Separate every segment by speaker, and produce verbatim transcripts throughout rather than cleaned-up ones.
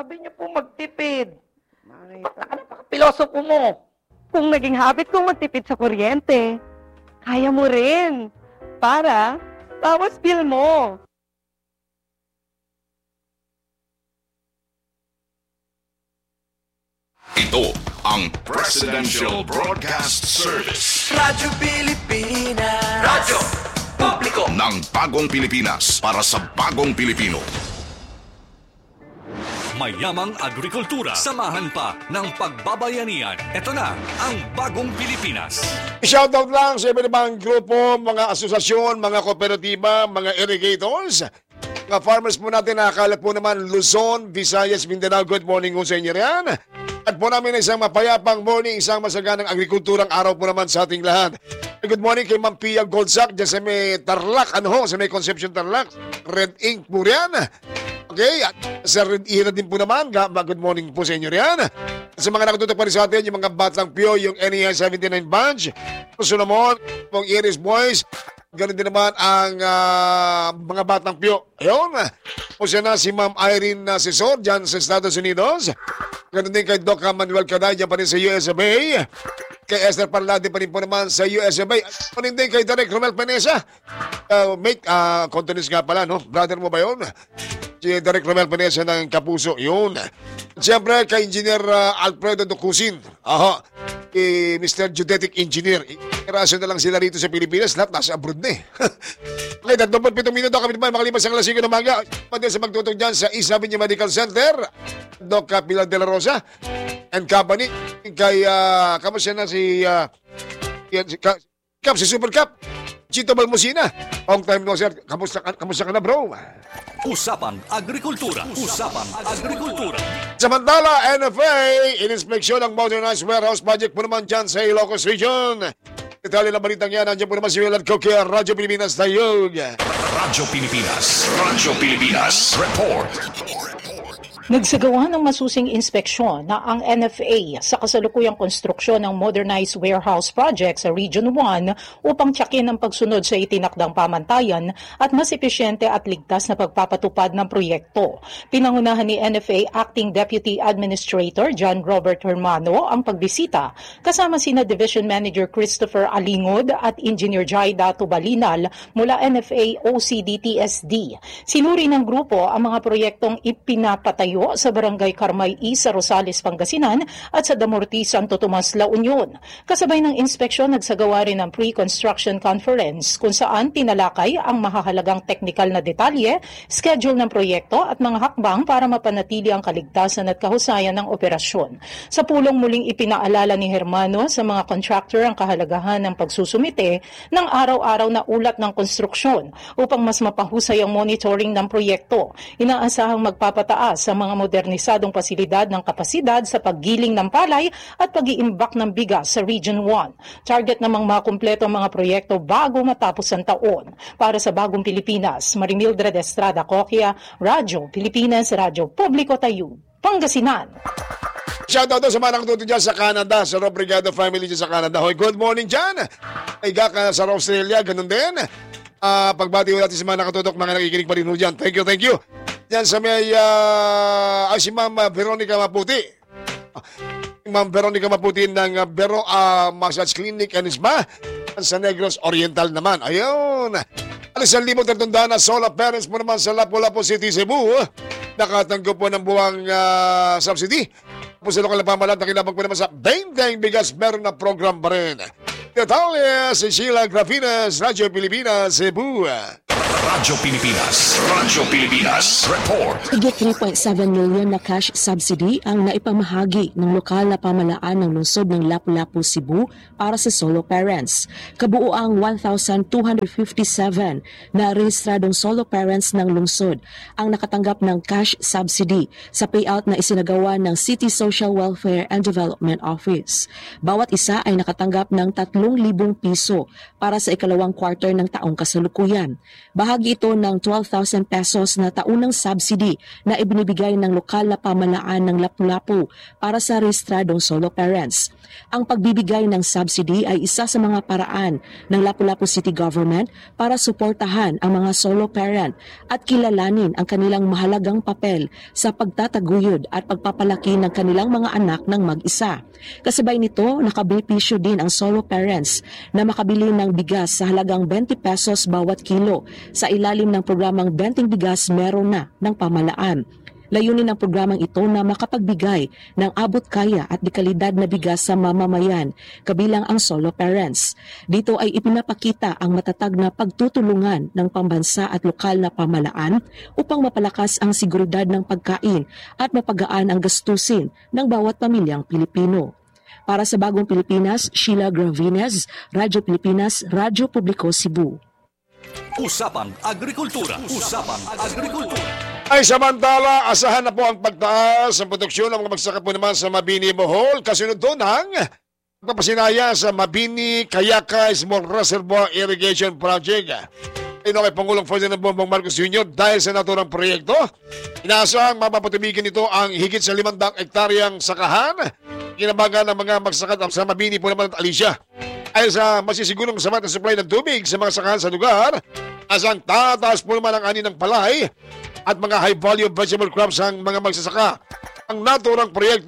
Speaker 1: Sabi niyo po magtipid. Napaka-pilosopo mo.
Speaker 2: Kung naging habit kong magtipid sa kuryente, kaya mo rin. Para, bawas bill mo.
Speaker 3: Ito ang Presidential Broadcast Service.
Speaker 4: Radyo Pilipinas.
Speaker 3: Radyo Publiko ng Bagong Pilipinas para sa Bagong Pilipino.
Speaker 5: Mayamang agrikultura. Samahan pa ng pagbabayanihan. Ito na ang Bagong Pilipinas.
Speaker 6: Shoutout lang sa iba't ibang grupo, mga asosasyon, mga kooperatiba, mga irrigators, mga farmers po natin na akala po naman Luzon, Visayas, Mindanao. Good morning po sa inyo yan. At po namin isang mapayapang morning, isang masaganang agrikulturang araw po naman sa ating lahat. Good morning kay Ma'am Pia Goldsack dyan sa may Tarlac, ano ho, sa may Concepcion Tarlac. Red Ink po riyan. Okay, at sa Red Ira din po naman, good morning po sa inyo riyan. Sa mga nakatutok pa rin sa atin, yung mga Batang Pio, yung N E I seventy-nine Bunch, Sunamon, pong Iris Boys, ganun din naman ang uh, mga Batang Pio. Ayun, po siya na si Ma'am Irene uh, Cesor dyan sa Estados Unidos. Ganun din kay Doc Manuel Caday dyan pa rin sa U S A. Kay Esther Parlade pa rin po naman sa U S A. Ganun din kay Derek Romel Penesa. Uh, mate, uh, contenance nga pala, no? Brother mo ba yun? Si Derek Romel Penesa ng Kapuso. Yun. Siyempre kay Engineer uh, Alfredo Ducusin. Aha. Kay Mister Geodetic Engineer. Iraso na lang sila rito sa Pilipinas. Lahat nasa abroad na eh. Okay, tatlong pitong minuto kami naman makalipas ang alas singko ng umaga. Pwede sa magtutog dyan sa East Avenue Medical Center. Doc Pilar de la Rosa and company. Kay, uh, kamusta na si, uh, yan, si, ka, Cap, si Super Cap. Chito Balmosina. Long time no, sir. Kamusta, kamusta ka na, bro?
Speaker 5: Usapan Agrikultura. Usapan Agrikultura.
Speaker 6: Samantala, N F A, in-inspeksyon ang modernized warehouse project po naman dyan sa Ilocos Region. Detalye ng balitang yan, nandiyan po naman si Willard Coque, Radyo Pilipinas Tayog.
Speaker 3: Radyo Pilipinas. Radyo Pilipinas. Report.
Speaker 7: Nagsagawa ng masusing inspeksyon na ang N F A sa kasalukuyang konstruksyon ng modernized warehouse project sa Region one upang tiyakin ang pagsunod sa itinakdang pamantayan at mas epesyente at ligtas na pagpapatupad ng proyekto. Pinangunahan ni N F A Acting Deputy Administrator John Robert Hermano ang pagbisita kasama sina Division Manager Christopher Alingod at Engineer Jaida Tubalinal mula N F A O C D T S D. Sinuri ng grupo ang mga proyektong ipinapatayo sa Barangay Carmay East sa Rosales, Pangasinan at sa Damorti, Santo Tomas, La Union. Kasabay ng inspeksyon, nagsagawa rin ng pre-construction conference kung saan tinalakay ang mahahalagang teknikal na detalye, schedule ng proyekto at mga hakbang para mapanatili ang kaligtasan at kahusayan ng operasyon. Sa pulong muling ipinaalala ni Hermano sa mga contractor ang kahalagahan ng pagsusumite ng araw-araw na ulat ng konstruksyon upang mas mapahusay ang monitoring ng proyekto. Inaasahang magpapataas sa mga modernisadong pasilidad ng kapasidad sa paggiling ng palay at pag-iimbak ng bigas sa Region one. Target namang makumpleto ang mga proyekto bago matapos ang taon. Para sa Bagong Pilipinas, Marimildred Estrada Coquia, Radyo Pilipinas, Radyo Publiko Tayug, Pangasinan.
Speaker 6: Shoutout daw sa mga nakatuto dyan sa Canada, sa Robrigado family dyan sa Canada. Hoy, good morning dyan. Ay ka sa Australia, ganun din. Uh, pagbati ko natin sa mga nakatutok, mga nakikinig pa rin dyan. Thank you, thank you. Yan sa may, uh, ay si Ma'am Veronica Maputi. Uh, Ma'am Veronica Maputi ng uh, Bero uh, Massage Clinic and Spa sa Negros Oriental naman. Ayun. Alisan libo tatundaan na solo parents mo naman sa Lapu-Lapu City, Cebu. Nakatanggap po ng buwang uh, subsidy. Po sa lokal na pamalat na kinabang po naman sa benteng bigas, meron na program pa rin. Detalye si Sheila Grafinas, Radyo Pilipinas, Cebu.
Speaker 3: Radyo Pilipinas. Radyo Pilipinas. Report.
Speaker 8: Higit three point seven million na cash subsidy ang naipamahagi ng lokal na pamalaan ng lungsod ng Lapu-Lapu, Cebu para sa solo parents. Kabuuang one thousand two hundred fifty-seven na rehistradong solo parents ng lungsod ang nakatanggap ng cash subsidy sa payout na isinagawa ng City Social Welfare and Development Office. Bawat isa ay nakatanggap ng tatlong libong piso para sa ikalawang quarter ng taong kasalukuyan. Bahagi Bahagi ito ng twelve thousand pesos na taunang subsidy na ibinibigay ng lokal na pamahalaan ng Lapu-Lapu para sa rehistradong solo parents. Ang pagbibigay ng subsidy ay isa sa mga paraan ng Lapu-Lapu City Government para suportahan ang mga solo parent at kilalanin ang kanilang mahalagang papel sa pagtataguyod at pagpapalaki ng kanilang mga anak ng mag-isa. Kasabay nito, nakabenepisyo din ang solo parents na makabili ng bigas sa halagang twenty pesos bawat kilo sa ilalim ng programang Benting Bigas Meron Na ng pamahalaan. Layunin ng programang ito na makapagbigay ng abot kaya at dekalidad na bigas sa mamamayan, kabilang ang solo parents. Dito ay ipinapakita ang matatag na pagtutulungan ng pambansa at lokal na pamahalaan upang mapalakas ang seguridad ng pagkain at mapagaan ang gastusin ng bawat pamilyang Pilipino. Para sa Bagong Pilipinas, Sheila Gravines, Radyo Pilipinas, Radyo Publiko, Cebu.
Speaker 5: Usapang Agrikultura. Usapang Agrikultura.
Speaker 6: Ay samantala, asahan na po ang pagtaas sa produksyon ng mga magsaka po naman sa Mabini, Bohol. Kasunod doon ang pagpapasinaya sa Mabini Kayaka Small Reservoir Irrigation Project. Ino kay Pangulong Ferdinand Bongbong Marcos Junior dahil sa naturang proyekto. Inaasahang mapapatubigan nito ang higit sa limandang ektaryang sakahan. Kinabagan ng mga magsaka sa Mabini po naman at Alicia. Ay sa masisigurong sapat na supply ng tubig sa mga sakahan sa lugar, asang tataas po naman ang ani ng palay at mga high-volume vegetable crops ang mga magsasaka. Ang naturang proyekto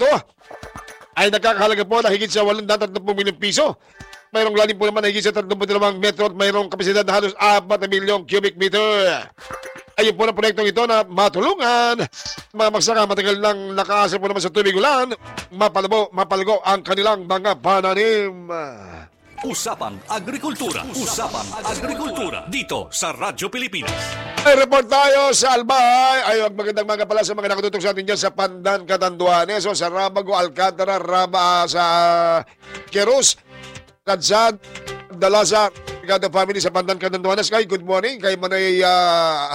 Speaker 6: ay nakakahalaga po na higit sa one hundred thirty milyong piso. Mayroong lalim po naman na higit sa thirty-two metro at mayroong kapasidad na halos apat na milyong cubic meter. Ayun po na proyektong ito na matulungan mga magsaka matagal nang nakaasa po naman sa tubig ulan, mapalabo, mapalago ang kanilang mga pananim.
Speaker 5: Usapang Agrikultura. Usapang Agrikultura. Dito sa Radyo Pilipinas.
Speaker 6: Ay, report tayo sa Albay. Ay, magandang mga pala sa mga nakatutok sa atin dyan sa Pandan, Catanduanes. So, sa Rabago, Alcantara, Raba, sa Queros, Kadsad, Dalaza, Gada Family sa Pandan, Catanduanes. Kay, good morning. Kay Manay, uh,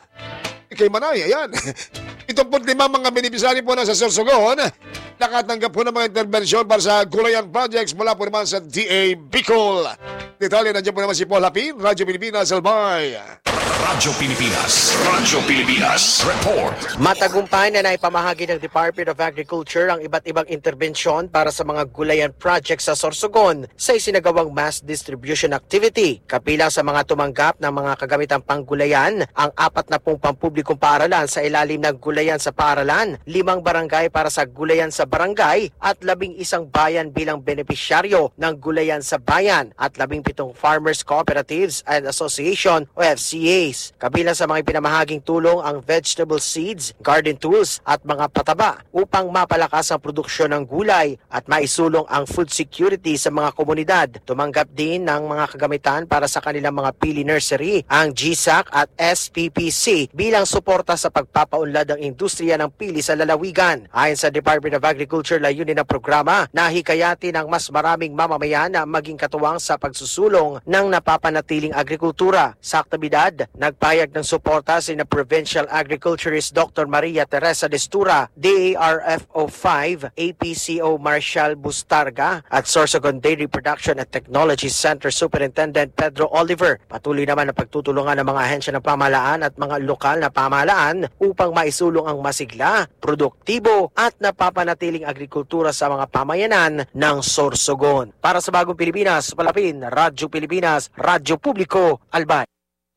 Speaker 6: kay Manay, ayan. Itong po lima mga beneficiary po na sa Sorsogon, nakatanggap po ng mga intervensyon para sa gulayan projects mula po naman sa D A Bicol. Detalye, nandiyan po naman si Paul Hapin, Radyo Pilipinas, Albay.
Speaker 3: Radyo Pilipinas. Radyo Pilipinas. Report.
Speaker 1: Matagumpay na naipamahagi ng Department of Agriculture ang iba't ibang interbensyon para sa mga gulayan projects sa Sorsogon sa isinagawang mass distribution activity. Kabilang sa mga tumanggap ng mga kagamitang panggulayan, ang apat na pong pampublikong paaralan sa ilalim ng gulayan sa paaralan, limang barangay para sa gulayan sa barangay at labing isang bayan bilang benepisyaryo ng gulayan sa bayan at labing pitong farmers cooperatives and association o F C As. Kabilang sa mga pinamahaging tulong ang vegetable seeds, garden tools at mga pataba upang mapalakas ang produksyon ng gulay at maisulong ang food security sa mga komunidad. Tumanggap din ng mga kagamitan para sa kanilang mga pili nursery ang G S A C at S P P C bilang suporta sa pagpapaunlad ng industriya ng pili sa lalawigan. Ayon sa Department of Agriculture, layunin ng programa na hikayatin ang mas maraming mamamayan na maging katuwang sa pagsusulong ng napapanatiling agrikultura. Sa aktibidad, nagpayag ng suporta si na Provincial Agriculturist Doctor Maria Teresa Destura, D A R F O five, A P C O Marshal Bustarga at Sorsogon Dairy Production at Technology Center Superintendent Pedro Oliver. Patuloy naman ang pagtutulungan ng mga ahensya ng pamahalaan at mga lokal na pamahalaan upang maisulong ang masigla, produktibo at napapanatiling agrikultura sa mga pamayanan ng Sorsogon. Para sa Bagong Pilipinas, Palapin, Radyo Pilipinas, Radyo Publiko, Albay.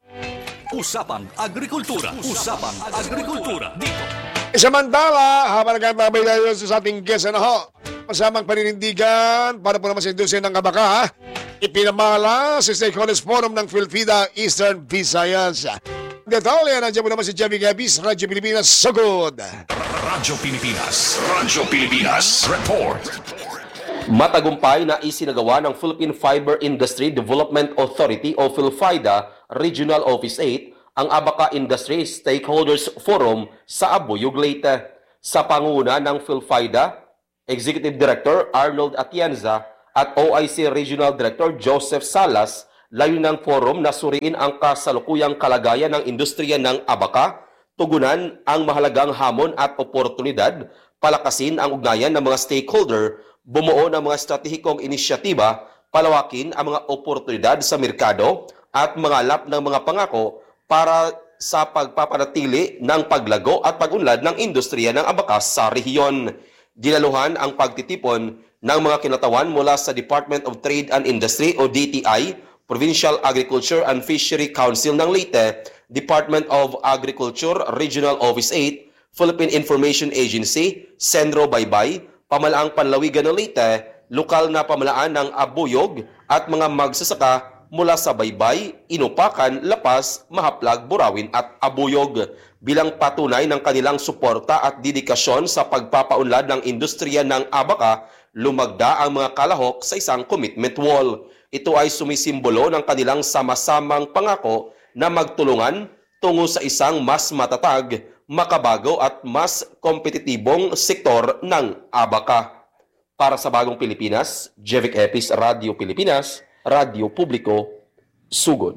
Speaker 5: Usapang Agrikultura. Usapang Agrikultura. Dito.
Speaker 6: Samantala, habang nagkababay tayo sa ating guest, ano ho, masamang paninindigan para po naman sa industriya ng kabaka, ipinamala sa Stakeholders Forum ng Philfida Eastern Visayas. Detalye, nandiyan po naman si Javi Gabis, Radyo Pilipinas, Sugod.
Speaker 3: Radyo Pilipinas. Radyo Pilipinas. Report.
Speaker 9: Matagumpay na isinagawa ng Philippine Fiber Industry Development Authority o PhilFIDA Regional Office eight ang Abaca Industry Stakeholders Forum sa Abuyog, Leyte. Sa panguna ng PhilFIDA, Executive Director Arnold Atienza at O I C Regional Director Joseph Salas, layunin ng forum na suriin ang kasalukuyang kalagayan ng industriya ng Abaca, tugunan ang mahalagang hamon at oportunidad, palakasin ang ugnayan ng mga stakeholder, bumuo ng mga estratehikong inisyatiba, palawakin ang mga oportunidad sa merkado at mangalap ng mga pangako para sa pagpapanatili ng paglago at pag-unlad ng industriya ng abakas sa rehiyon. Dinaluhan ang pagtitipon ng mga kinatawan mula sa Department of Trade and Industry o D T I, Provincial Agriculture and Fishery Council ng Leyte, Department of Agriculture Regional Office eight, Philippine Information Agency, Senro Baybay, Pamalaang Panlawigan ng Leyte, lokal na pamalaan ng Abuyog at mga magsasaka mula sa Baybay, Inupakan, Lapas, Mahaplag, Burawin at Abuyog bilang patunay ng kanilang suporta at dedikasyon sa pagpapaunlad ng industriya ng abaka. Lumagda ang mga kalahok sa isang commitment wall. Ito ay sumisimbolo ng kanilang sama-samang pangako na magtulungan tungo sa isang mas matatag, makabago at mas kompetitibong sektor ng abaka. Para sa Bagong Pilipinas, Jevic Epis, Radio Pilipinas, Radio Publiko, Sugod.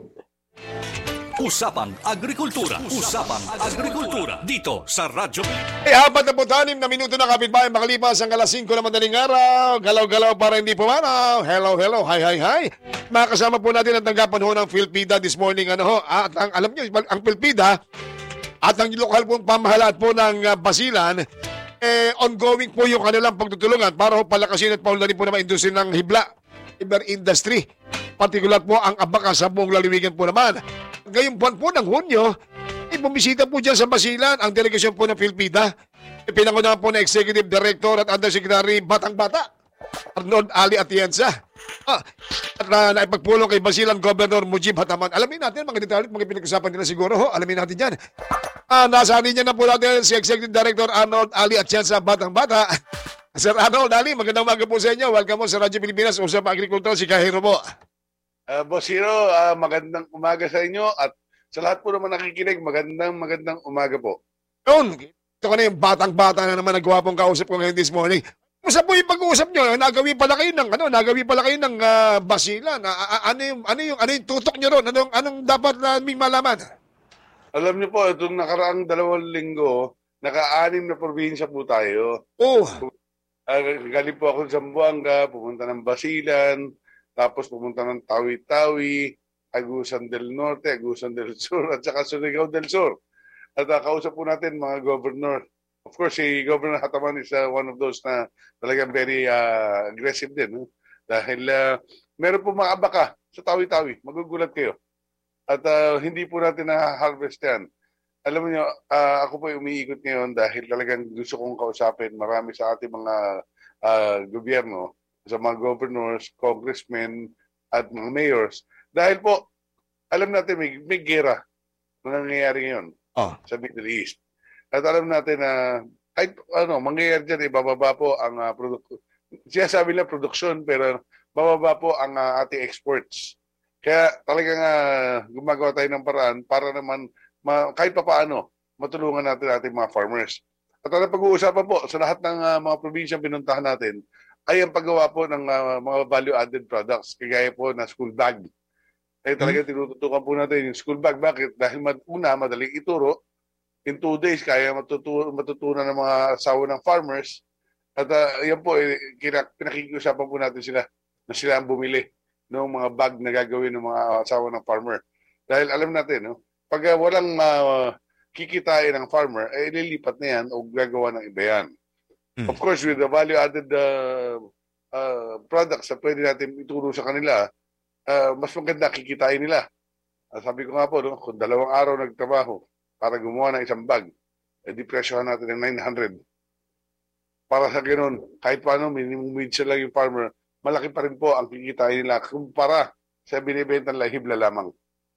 Speaker 5: Usapang Agrikultura. Usapang Agrikultura. Dito sa Radyo.
Speaker 6: Eh, apat na putanim na minuto na kapitbahay makalipas ang alas singko na madaling araw. Galaw-galaw para hindi pumanaw. Hello, hello, hi, hi, hi. Makasama po natin ang tanggapan ho ng PhilPida this morning. Ano ho? At ang, alam nyo, ang PhilPida at ang lokal pong pamahalaan po ng uh, Basilan, eh, ongoing po yung kanilang pagtutulungan para ho palakasin at paunlarin po naman industry ng hibla, fiber industry. Partikular po ang abaka sa buong laliwigan po naman. Ngayong buwan po ng Hunyo, ibumisita po dyan sa Basilan ang delegasyon po ng PhilPida. Pinangunahan po ng Executive Director at Undersecretary Batang Bata, Arnold Ali Atienza. Ah, at uh, naipagpulong kay Basilan Governor Mujib Hataman. Alamin natin mga detalye, mga pinag-usapan nila siguro. Ho. Alamin natin dyan. Ah, nasa niya na po natin si Executive Director Arnold Ali Atienza, Batang Bata. Sir Arnold Ali, magandang umaga po sa inyo. Welcome po sa Radyo Pilipinas. Usap Agrikultura, si Kahiro po.
Speaker 10: Uh, Boss Hero, uh, magandang umaga sa inyo at sa lahat po naman nakikinig, magandang magandang umaga po.
Speaker 6: Noon, ito ka na yung batang-bata na naman nagawa pong kausap ko ngayon this morning. Kumusta po yung pag-uusap nyo? Nagawi pala kayo ng, ano, nagawi pala kayo ng uh, Basilan. Uh, ano, yung, ano, yung, ano yung tutok nyo ron? Anong, anong dapat naming malaman?
Speaker 10: Alam niyo po, itong nakaraang dalawang linggo, naka-anim na probinsya po tayo.
Speaker 6: Oh.
Speaker 10: Uh, galing po ako sa Zamboanga, pumunta ng Basilan, tapos pumunta ng Tawi-Tawi, Agusan del Norte, Agusan del Sur, at saka Surigao del Sur. At uh, kausap po natin mga governor. Of course, si Governor Hataman is uh, one of those na talagang very uh, aggressive din. No? Dahil uh, meron po mga abaka sa Tawi-Tawi. Magugulat kayo. At uh, hindi po natin na-harvest yan. Alam niyo, uh, ako po umiikot ngayon dahil talagang gusto kong kausapin marami sa ating mga uh, gobyerno, sa mga governors, congressmen, at mga mayors. Dahil po, alam natin may, may gera na nangyayari ngayon
Speaker 6: oh.
Speaker 10: sa Middle East. At alam natin na kahit ano, mangyayari dyan, ibababa po ang uh, produk- siya sabi lang produksyon, pero bababa po ang uh, ating exports. Kaya talagang uh, gumagawa tayo ng paraan para naman ma- kahit pa paano matulungan natin ating mga farmers. At ang pag-uusapan po sa lahat ng uh, mga probinsyang pinuntahan natin, ay ang paggawa po ng uh, mga value-added products, kagaya po na school bag. Eh talaga tinututukan po natin yung school bag. Bakit? Dahil una, madaling ituro. In two days, kaya matutu- matutunan ng mga asawa ng farmers. At uh, yan po, eh, pinakikiusapan po natin sila na sila ang bumili ng mga bag na gagawin ng mga asawa ng farmer. Dahil alam natin, no, pag uh, walang uh, kikitain ng farmer, eh ililipat na yan o gagawa ng iba yan. Of course, with the value-added uh, uh, products na pwede natin ituro sa kanila, uh, mas maganda kikitain nila. Uh, sabi ko nga po, no, kung dalawang araw nagtrabaho para gumawa ng isang bag, eh di presyohan natin ng nine hundred. Para sa ganoon, kahit paano, minimum wage lang yung farmer, malaki pa rin po ang kikitain nila kumpara sa binibenta ng hibla lamang.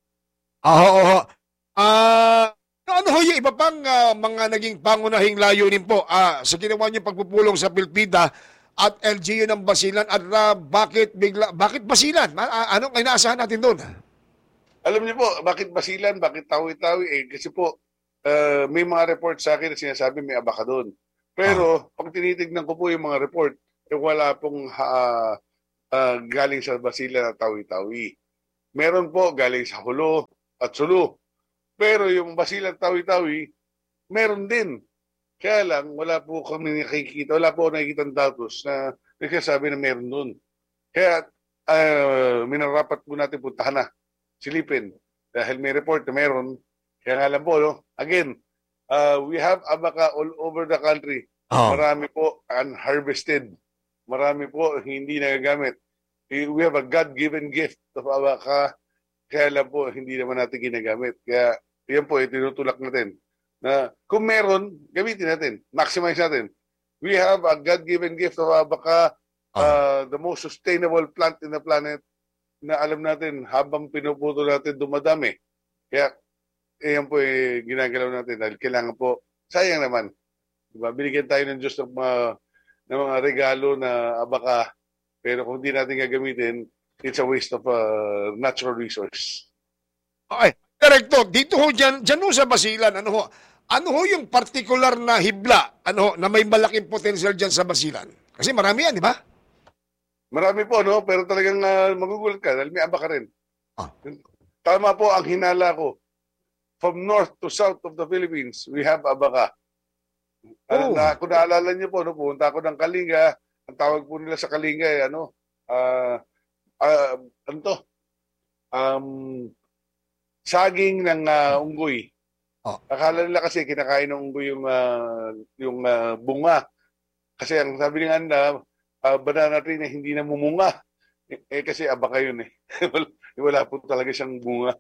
Speaker 6: Oo, oo. Ah... Ano ho yung iba pang uh, mga naging pangunahing layunin po uh, sa ginawa niyo pagpupulong sa PhilPida at L G U ng Basilan at uh, bakit bigla bakit Basilan? Uh, anong inaasahan natin doon?
Speaker 10: Alam niyo po, bakit Basilan, bakit Tawi-Tawi? Eh, kasi po, uh, may mga report sa akin na sinasabi may abaka doon. Pero, ah. pag tinitignan ko po yung mga report, eh, wala pong uh, uh, galing sa Basilan at Tawi-Tawi. Meron po galing sa Hulo at Sulu. Pero yung Basilan Tawi-Tawi, meron din. Kaya lang, wala po kami nakikita, wala po nakikita ng datos na nagsasabi na meron doon. Kaya, uh, minarapat po natin puntahan na, silipin. dahil may report na meron. Kaya nga lang po, no? Again, uh, we have abaka all over the country.
Speaker 6: Oh.
Speaker 10: Marami po unharvested. Marami po hindi nagagamit. We have a God-given gift of abaka. Kaya lang po, hindi naman natin ginagamit. Kaya yan po, itinutulak natin. Na kung meron, gamitin natin. Maximize natin. We have a God-given gift of abaka, uh, the most sustainable plant in the planet, na alam natin, habang pinuputo natin, dumadami. Kaya, yan po eh, ginagalaw natin dahil kailangan po, sayang naman. Diba? Binigyan tayo ng Diyos ng mga, ng mga regalo na abaka, pero kung hindi natin gagamitin, it's a waste of uh, natural resource.
Speaker 6: Okay, Director, dito ho dyan, dyan ho sa Basilan, ano ho, ano ho yung particular na hibla, ano ho, na may malaking potensyal dyan sa Basilan? Kasi marami yan, di ba?
Speaker 10: Marami po, no? Pero talagang uh, magugulat ka dahil may abaka rin.
Speaker 6: Ah.
Speaker 10: Tama po ang hinala ko. From north to south of the Philippines, we have abaka. Ano,
Speaker 6: Oh.
Speaker 10: na, kung naalala niyo po, no, pumunta ako ng Kalinga, ang tawag po nila sa Kalinga ay ano, ah, uh, ano to? Um, saging ng uh, unggoy.
Speaker 6: Oh.
Speaker 10: Akala nila kasi kinakain ng unggoy yung, uh, yung uh, bunga. Kasi ang sabi nga na, uh, banana tree na hindi na mumunga. Eh, eh kasi abaka yun eh. wala, wala po talaga siyang bunga.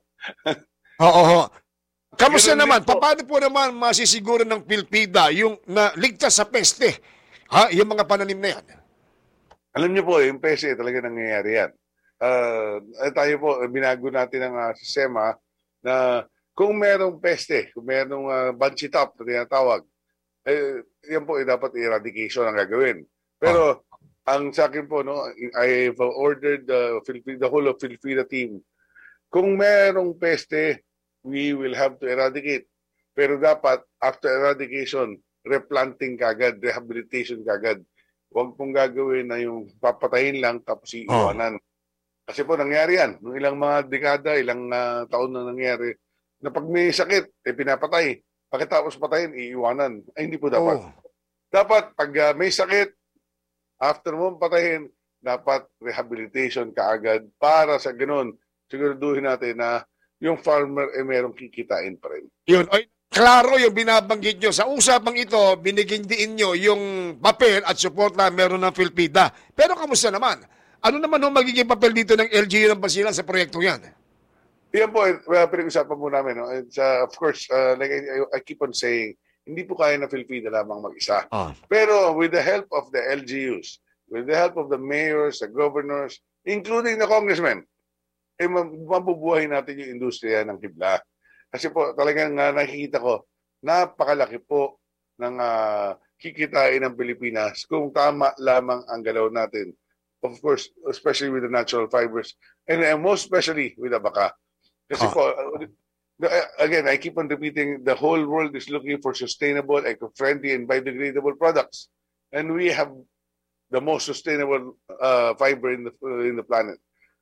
Speaker 6: Oo, oo. Kamusta
Speaker 10: Ganun
Speaker 6: naman?
Speaker 10: din po.
Speaker 6: Paano po naman masisiguro ng Pilpida yung na ligtas sa peste? Ha? Yung mga pananim na yan?
Speaker 10: Alam niyo po, yung pese talaga nangyayari yan. Uh, tayo po, binago natin ang uh, sistema na kung merong peste, kung merong uh, banshee top na tinatawag, eh, yan po, eh, dapat eradication ang gagawin. Pero, ang sa akin po, no, I've ordered the, Philippine, the whole of Filipina team. Kung merong peste, we will have to eradicate. Pero dapat, after eradication, replanting kagad, rehabilitation kagad. Huwag pong gagawin na yung papatayin lang tapos iiwanan. Kasi po nangyari yan. Nung ilang mga dekada, ilang uh, taon na nangyari, na pag may sakit, eh pinapatay. Pagkatapos patayin, iiwanan. Ay, hindi po dapat.
Speaker 6: Oh.
Speaker 10: Dapat, pag uh, may sakit, after mo patayin, dapat rehabilitation kaagad para sa ganun, siguraduhin natin na yung farmer ay eh, merong kikitain pa rin.
Speaker 6: Yun. Oy, klaro yung binabanggit nyo. Sa usapang ito, binigyan din nyo yung papel at support na meron ng Pilpida. Pero kamusta naman? Ano naman ang magiging papel dito ng L G U ng Basilan sa proyektong yan?
Speaker 10: Yan po, uh, pinag-usapan po namin. No? It's, uh, of course, uh, like I, I keep on saying, hindi po kaya na Pilpida lamang mag-isa.
Speaker 6: Ah.
Speaker 10: Pero with the help of the L G Us, with the help of the mayors, the governors, including the congressmen, eh, mabubuhay natin yung industriya ng hibla. Kasi po talagang uh, nakikita ko, napakalaki po ng uh, kikitain ng Pilipinas kung tama lamang ang galaw natin. Of course, especially with the natural fibers, and uh, most especially with abaka. Kasi
Speaker 6: Ah.
Speaker 10: po, uh, again, I keep on repeating, the whole world is looking for sustainable, eco-friendly, and biodegradable products. And we have the most sustainable uh, fiber in the uh, in the planet.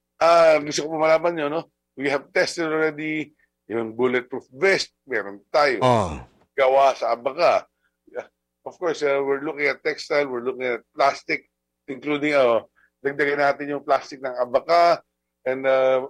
Speaker 10: Uh, gusto ko po malaman nyo, no? We have tested already yung bulletproof vest, meron tayo.
Speaker 6: Oh.
Speaker 10: Gawa sa abaka. Of course, uh, we're looking at textile, we're looking at plastic, including, uh, dagdagan natin yung plastic ng abaka, and uh,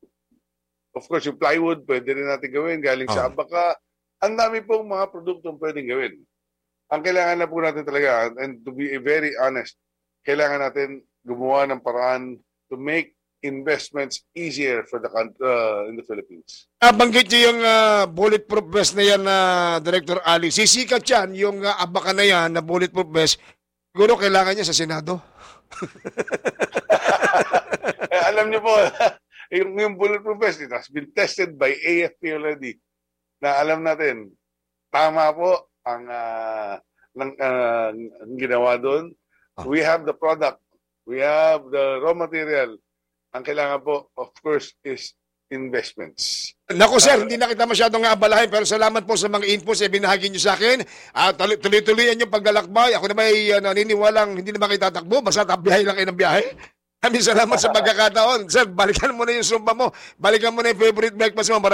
Speaker 10: of course, yung plywood, pwede rin natin gawin, galing sa
Speaker 6: Oh.
Speaker 10: abaka. Ang dami pong mga produktong pwedeng gawin. Ang kailangan na po natin talaga, and to be very honest, kailangan natin gumawa ng paraan to make investments easier for the country, uh, in the Philippines.
Speaker 6: Nabanggit nyo yung uh, bulletproof vest na yan na Director Ali. Sisikat yan, yung uh, abaka na yan na bulletproof vest. Siguro kailangan niya sa Senado.
Speaker 10: Eh, alam niyo po, yung, yung bulletproof vest, it has been tested by A F P already. Na alam natin, tama po ang, uh, ng, uh, ang ginawa doon. We have the product. We have the raw material. Ang kailangan po, of course, is investments.
Speaker 6: Naku sir, hindi na kita masyadong abalahin pero salamat po sa mga inputs na binahagi nyo sa akin. At uh, tuloy-tuloyan yung paglalakbay. Ako na may uh, naniniwalang hindi naman kayo tatakbo. Basta biyahe lang kayo ng biyahe. Maraming salamat sa pagkakataon. Sir, balikan mo na yung sumba mo. Balikan mo na yung favorite breakfast mo.